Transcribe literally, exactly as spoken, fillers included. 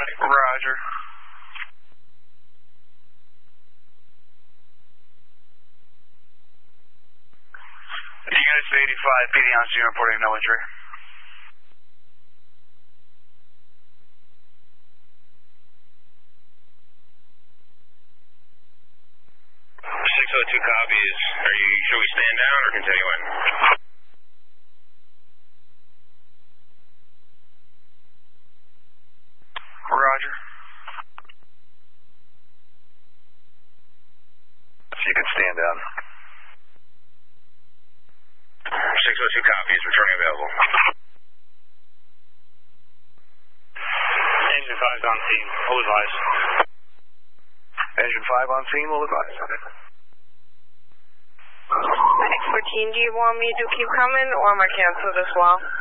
Roger. Units eighty-five, P D on scene reporting no injury. six oh two copies. Are you, should we stand down or continue in? Roger. So you can stand down. six oh two copies, returning available. Engine five on scene, will advise. Engine five on scene, will advise. X fourteen, do you want me to keep coming or am I cancel this well?